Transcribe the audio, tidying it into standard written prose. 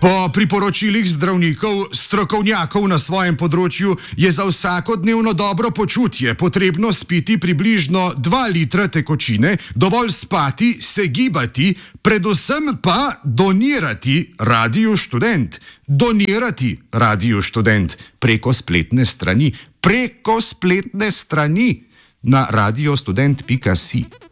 Po priporočilih zdravnikov, strokovnjakov na svojem področju je za vsakodnevno dobro počutje potrebno spiti približno 2 litra tekočine, dovolj spati, se gibati, predvsem pa donirati Radiu Študent. Donirati Radiu Študent preko spletne strani na radiostudent.si.